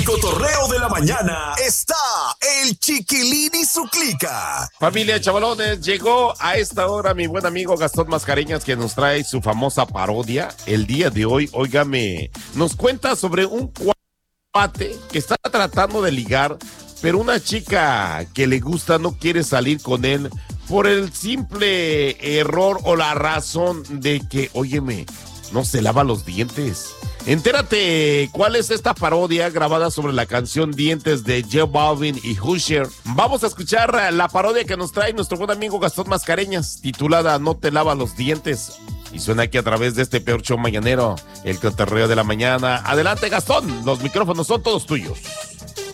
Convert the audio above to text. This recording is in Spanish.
cotorreo de la mañana está el Chiquilín y su clica. Familia Chavalones, llegó a esta hora mi buen amigo Gastón Mascareñas, que nos trae su famosa parodia. El día de hoy, óigame, nos cuenta sobre un cuate que está tratando de ligar, pero una chica que le gusta no quiere salir con él por el simple error o la razón de que, óyeme, no se lava los dientes. Entérate cuál es esta parodia grabada sobre la canción Dientes de J Balvin y Usher. Vamos a escuchar la parodia que nos trae nuestro buen amigo Gastón Mascareñas, titulada No te lava los dientes. Y suena aquí a través de este peor show mañanero, el cotorreo de la mañana. Adelante, Gastón, los micrófonos son todos tuyos.